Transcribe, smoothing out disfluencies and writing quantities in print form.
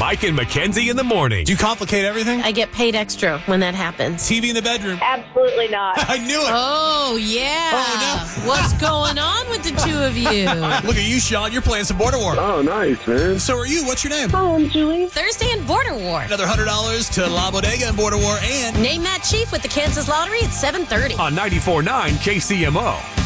Mike and Mackenzie in the morning. Do you complicate everything? I get paid extra when that happens. TV in the bedroom. Absolutely not. I knew it. Oh, yeah. Oh, no. What's going on with the two of you? Look at you, Sean. You're playing some Border War. Oh, nice, man. So are you. What's your name? Hi, I'm Julie. Thursday in Border War. Another $100 to La Bodega in Border War and Name that chief with the Kansas Lottery at 7:30. On 94.9 KCMO.